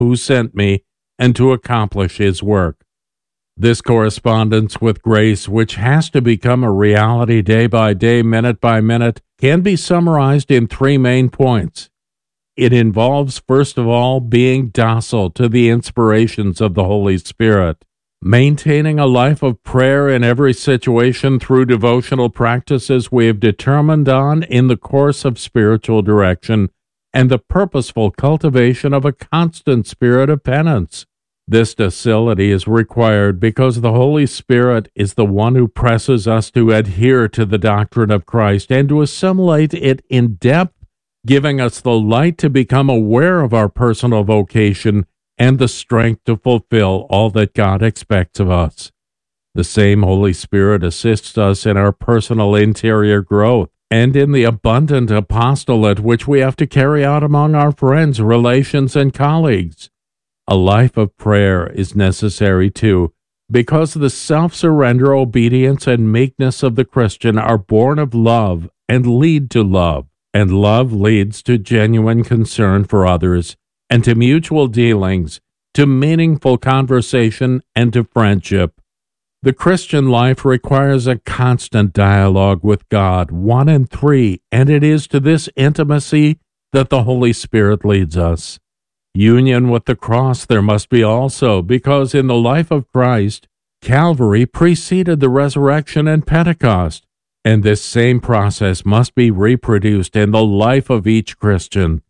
who sent me and to accomplish his work. This correspondence with grace, which has to become a reality day by day, minute by minute, can be summarized in three main points. It involves, first of all, being docile to the inspirations of the Holy Spirit, maintaining a life of prayer in every situation through devotional practices we have determined on in the course of spiritual direction, and the purposeful cultivation of a constant spirit of penance. This docility is required because the Holy Spirit is the one who presses us to adhere to the doctrine of Christ and to assimilate it in depth, giving us the light to become aware of our personal vocation and the strength to fulfill all that God expects of us. The same Holy Spirit assists us in our personal interior growth and in the abundant apostolate which we have to carry out among our friends, relations, and colleagues. A life of prayer is necessary too, because the self-surrender, obedience, and meekness of the Christian are born of love and lead to love, and love leads to genuine concern for others, and to mutual dealings, to meaningful conversation, and to friendship. The Christian life requires a constant dialogue with God, one and three, and it is to this intimacy that the Holy Spirit leads us. Union with the cross there must be also, because in the life of Christ, Calvary preceded the resurrection and Pentecost, and this same process must be reproduced in the life of each Christian.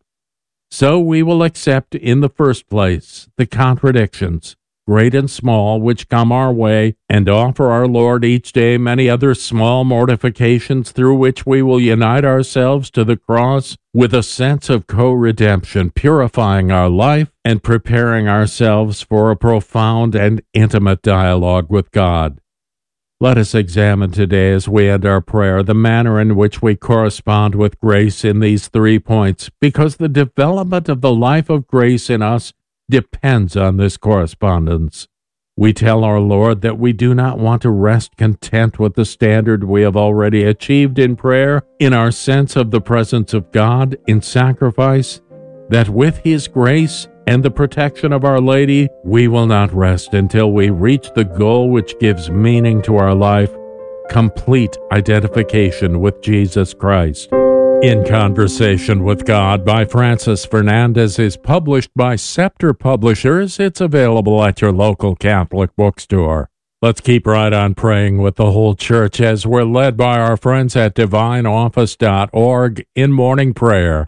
So we will accept in the first place the contradictions, great and small, which come our way, and offer our Lord each day many other small mortifications through which we will unite ourselves to the cross with a sense of co-redemption, purifying our life and preparing ourselves for a profound and intimate dialogue with God. Let us examine today, as we end our prayer, the manner in which we correspond with grace in these 3 points, because the development of the life of grace in us depends on this correspondence. We tell our Lord that we do not want to rest content with the standard we have already achieved in prayer, in our sense of the presence of God in sacrifice, that with His grace and the protection of Our Lady, we will not rest until we reach the goal which gives meaning to our life, complete identification with Jesus Christ. In Conversation with God by Francis Fernandez is published by Scepter Publishers. It's available at your local Catholic bookstore. Let's keep right on praying with the whole church as we're led by our friends at divineoffice.org in morning prayer.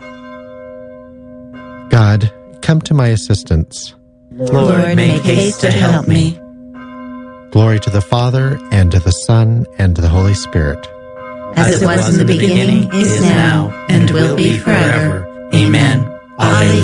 God, come to my assistance. Lord, make haste to help me. Glory to the Father, and to the Son, and to the Holy Spirit. As it was in the beginning, is now, and will be forever. Amen. Alleluia.